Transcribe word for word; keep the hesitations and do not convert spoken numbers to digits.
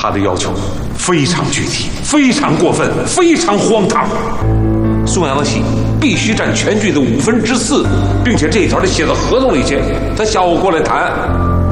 他的要求非常具体，非常过分，非常荒唐。宋阳的戏必须占全剧的五分之四，并且这一条得写到合同里去，他下午过来谈。